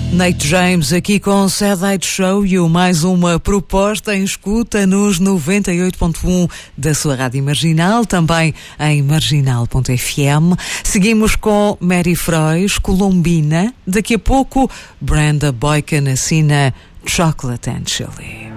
Nate James aqui com o Sad Show e mais uma proposta em escuta nos 98.1 da sua rádio Marginal, também em marginal.fm. Seguimos com Mary Frois, Colombina. Daqui a pouco, Brenda Boykin assina Chocolate and Chili.